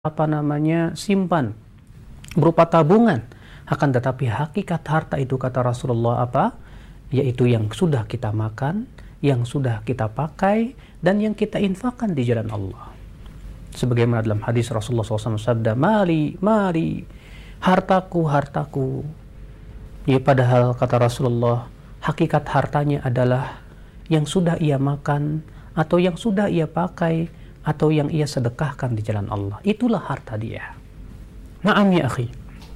simpan berupa tabungan. Akan tetapi hakikat harta itu, kata Rasulullah, apa? Yaitu yang sudah kita makan, yang sudah kita pakai, dan yang kita infakkan di jalan Allah. Sebagaimana dalam hadis Rasulullah SAW sabda, mali, hartaku, hartaku. Ya, padahal kata Rasulullah, hakikat hartanya adalah yang sudah ia makan, atau yang sudah ia pakai, atau yang ia sedekahkan di jalan Allah. Itulah harta dia. Na'am ya akhi.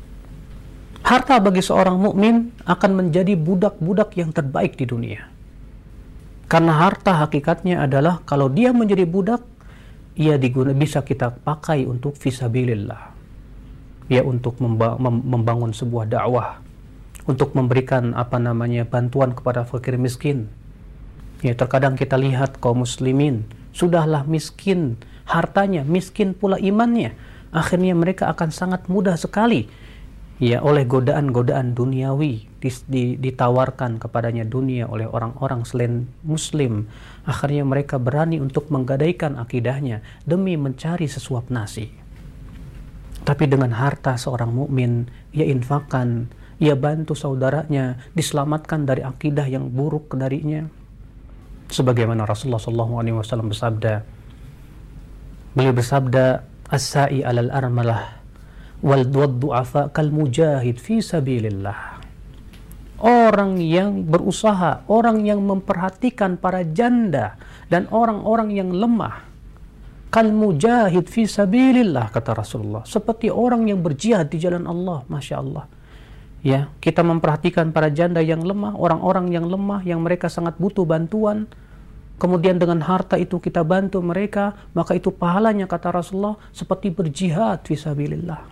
Harta bagi seorang mukmin akan menjadi budak-budak yang terbaik di dunia. Karena harta hakikatnya adalah kalau dia menjadi budak, ia bisa kita pakai untuk fisabilillah. Ya, untuk membangun sebuah dakwah, untuk memberikan bantuan kepada fakir miskin. Ya, terkadang kita lihat kaum muslimin sudahlah miskin hartanya, miskin pula imannya. Akhirnya mereka akan sangat mudah sekali ya oleh godaan-godaan duniawi ditawarkan kepadanya dunia oleh orang-orang selain muslim. Akhirnya mereka berani untuk menggadaikan akidahnya demi mencari sesuap nasi. Tapi dengan harta seorang mukmin, ia infakkan, ia bantu saudaranya diselamatkan dari akidah yang buruk darinya. Sebagaimana Rasulullah SAW bersabda, beliau bersabda, as-sa'i alal armalah wal du'afa kal mujahid fi sabilillah. Orang yang berusaha, orang yang memperhatikan para janda dan orang-orang yang lemah, kal mujahid fi sabilillah, kata Rasulullah, seperti orang yang berjihad di jalan Allah. Masya Allah. Ya, kita memperhatikan para janda yang lemah, orang-orang yang lemah, yang mereka sangat butuh bantuan. Kemudian dengan harta itu kita bantu mereka, maka itu pahalanya, kata Rasulullah, seperti berjihad fisabilillah.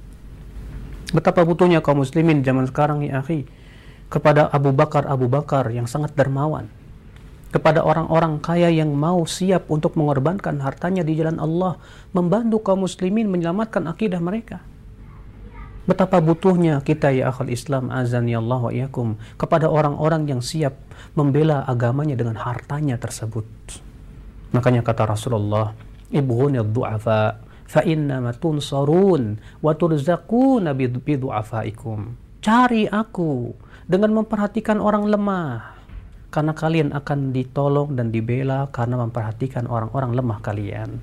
Betapa butuhnya kaum muslimin zaman sekarang ya akhi kepada Abu Bakar yang sangat dermawan, kepada orang-orang kaya yang mau siap untuk mengorbankan hartanya di jalan Allah, membantu kaum muslimin menyelamatkan akidah mereka. Betapa butuhnya kita ya akhal Islam, azan ya Allah wa iyakum, kepada orang-orang yang siap membela agamanya dengan hartanya tersebut. Makanya kata Rasulullah, ibghunid du'afa fa innama tunsarun wa turzaquna bi du'afaikum. Cari aku dengan memperhatikan orang lemah, karena kalian akan ditolong dan dibela karena memperhatikan orang-orang lemah kalian.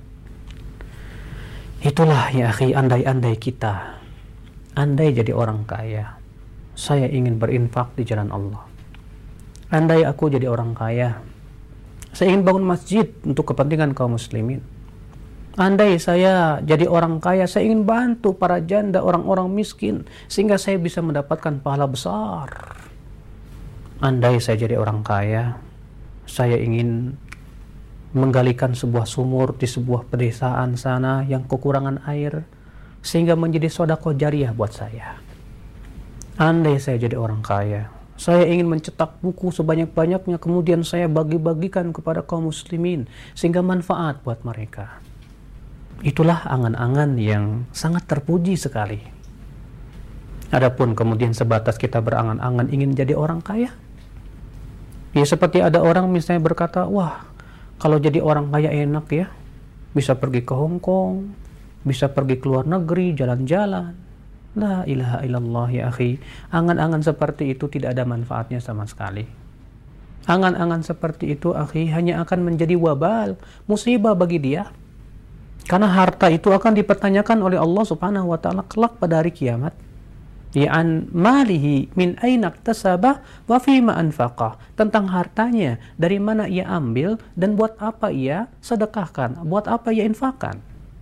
Itulah ya akhi, andai-andai kita, andai jadi orang kaya, saya ingin berinfak di jalan Allah. Andai aku jadi orang kaya, saya ingin bangun masjid untuk kepentingan kaum muslimin. Andai saya jadi orang kaya, saya ingin bantu para janda, orang-orang miskin, sehingga saya bisa mendapatkan pahala besar. Andai saya jadi orang kaya, saya ingin menggalikan sebuah sumur di sebuah pedesaan sana yang kekurangan air, sehingga menjadi sedekah jariah buat saya. Andai saya jadi orang kaya, saya ingin mencetak buku sebanyak-banyaknya, kemudian saya bagi-bagikan kepada kaum muslimin, sehingga manfaat buat mereka. Itulah angan-angan yang sangat terpuji sekali. Adapun kemudian sebatas kita berangan-angan ingin jadi orang kaya, ya seperti ada orang misalnya berkata, wah kalau jadi orang kaya enak ya, bisa pergi ke Hong Kong, bisa pergi ke luar negeri, jalan-jalan. La ilaha illallah ya akhi. Angan-angan seperti itu tidak ada manfaatnya sama sekali. Angan-angan seperti itu akhi hanya akan menjadi wabal, musibah bagi dia. Karena harta itu akan dipertanyakan oleh Allah Subhanahu wa taala kelak pada hari kiamat. Ya'an malihi min aina iktasaba wa fima anfaqa. Tentang hartanya, dari mana ia ambil dan buat apa ia sedekahkan, buat apa ia infakkan.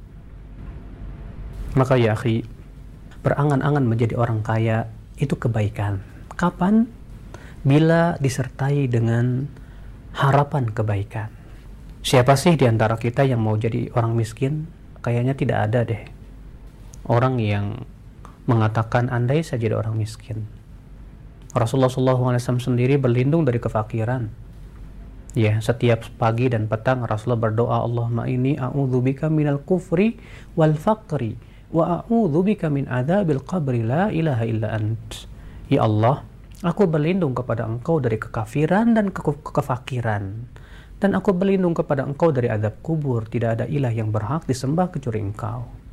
Maka ya akhi, berangan-angan menjadi orang kaya itu kebaikan. Kapan? Bila disertai dengan harapan kebaikan. Siapa sih di antara kita yang mau jadi orang miskin? Kayaknya tidak ada deh orang yang mengatakan andai saya jadi orang miskin. Rasulullah SAW sendiri berlindung dari kefakiran. Ya, setiap pagi dan petang Rasulullah berdoa, Allahumma inni a'udzubika minal kufri wal faqri wa a'udzubika min adzabil qabri la ilaha illa ant. Ya Allah, aku berlindung kepada Engkau dari kekafiran dan kefakiran. Dan aku berlindung kepada Engkau dari azab kubur. Tidak ada ilah yang berhak disembah kecuali Engkau.